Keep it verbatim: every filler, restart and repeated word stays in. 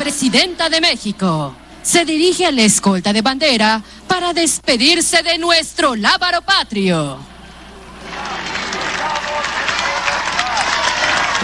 presidenta de México se dirige a la escolta de bandera para despedirse de nuestro lábaro patrio.